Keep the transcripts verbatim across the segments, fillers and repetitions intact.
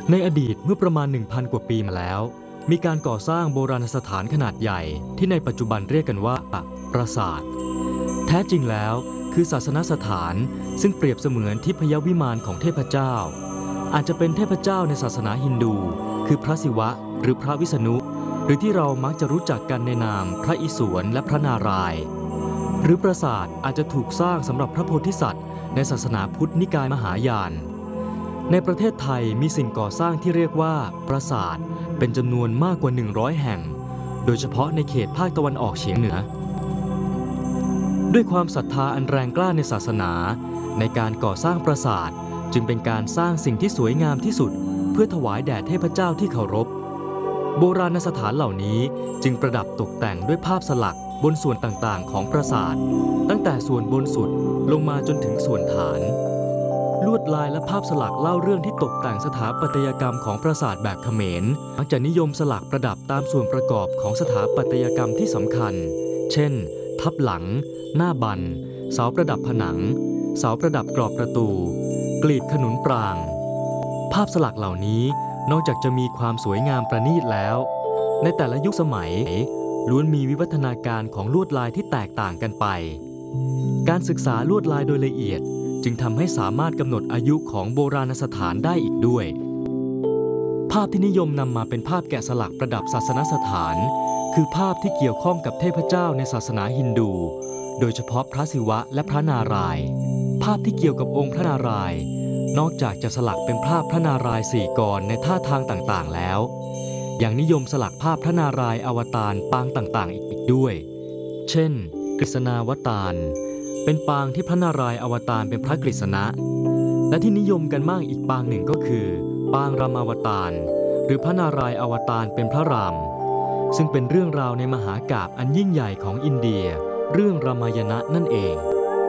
ในอดีตเมื่อประมาณ หนึ่งพัน กว่าปีมาแล้วมีการก่อสร้างโบราณสถานขนาดใหญ่ที่ในปัจจุบันเรียกกันว่าปราสาทแท้จริงแล้วคือศาสนสถานซึ่งเปรียบเสมือนทิพยวิมานของเทพเจ้าอาจจะเป็นเทพเจ้าในศาสนาฮินดูคือพระศิวะหรือพระวิษณุหรือที่เรามักจะรู้จักกันในนามพระอิศวรและพระนารายณ์หรือปราสาทอาจจะถูกสร้างสำหรับพระโพธิสัตว์ในศาสนาพุทธนิกายมหายานในประเทศไทยมีสิ่งก่อสร้างที่เรียกว่าปราสาทเป็นจำนวนมากกว่าหนึ่งร้อยแห่งโดยเฉพาะในเขตภาคตะวันออกเฉียงเหนือด้วยความศรัทธาอันแรงกล้าในศาสนาในการก่อสร้างปราสาทจึงเป็นการสร้างสิ่งที่สวยงามที่สุดเพื่อถวายแด่เทพเจ้าที่เคารพโบราณสถานเหล่านี้จึงประดับตกแต่งด้วยภาพสลักบนส่วนต่างๆของปราสาทตั้งแต่ส่วนบนสุดลงมาจนถึงส่วนฐานลวดลายและภาพสลักเล่าเรื่องที่ตกแต่งสถาปัตยกรรมของปราสาทแบบเขมรมักจะนิยมสลักประดับตามส่วนประกอบของสถาปัตยกรรมที่สำคัญเช่นทับหลังหน้าบันเสาประดับผนังเสาประดับกรอบประตูกลีบขนุนปรางภาพสลักเหล่านี้นอกจากจะมีความสวยงามประณีตแล้วในแต่ละยุคสมัยล้วนมีวิวัฒนาการของลวดลายที่แตกต่างกันไปการศึกษาลวดลายโดยละเอียดจึงทำให้สามารถกำหนดอายุของโบราณสถานได้อีกด้วยภาพที่นิยมนำมาเป็นภาพแกะสลักประดับศาสนสถานคือภาพที่เกี่ยวข้องกับเทพเจ้าในศาสนาฮินดูโดยเฉพาะพระศิวะและพระนารายณ์ภาพที่เกี่ยวกับองค์พระนารายณ์นอกจากจะสลักเป็นภาพพระนารายณ์สี่กรในท่าทางต่างๆแล้วยังนิยมสลักภาพพระนารายณ์อวตารปางต่างๆอีกด้วยเช่นกฤษณาวตารเป็นปางที่พระนารายณ์อวตารเป็นพระกฤษณะและที่นิยมกันมากอีกปางหนึ่งก็คือปางรามอวตารหรือพระนารายณ์อวตารเป็นพระรามซึ่งเป็นเรื่องราวในมหากาพย์อันยิ่งใหญ่ของอินเดียเรื่องรามายณะนั่นเอง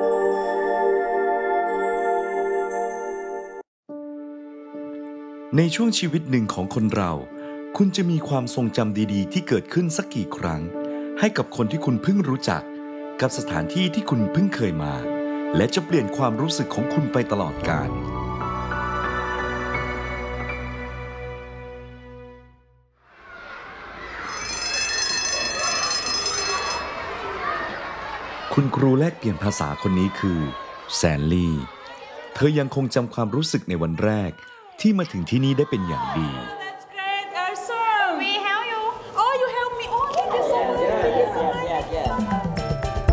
ในช่วงชีวิตหนึ่งของคนเราคุณจะมีความทรงจำดีๆที่เกิดขึ้นสักกี่ครั้งให้กับคนที่คุณเพิ่งรู้จักกับสถานที่ที่คุณเพิ่งเคยมาและจะเปลี่ยนความรู้สึกของคุณไปตลอดกาลคุณครูแลกเปลี่ยนภาษาคนนี้คือแซนลี่เธอยังคงจำความรู้สึกในวันแรกที่มาถึงที่นี่ได้เป็นอย่างดี